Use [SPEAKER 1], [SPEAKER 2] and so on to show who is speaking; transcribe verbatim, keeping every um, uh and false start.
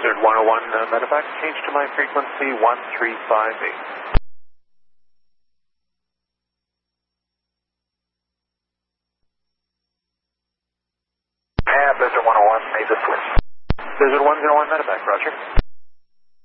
[SPEAKER 1] Blizzard one oh one uh, medevac, change to my frequency one three five eight.
[SPEAKER 2] Yeah, Blizzard one oh one, made the switch.
[SPEAKER 1] Blizzard one oh one medevac, roger.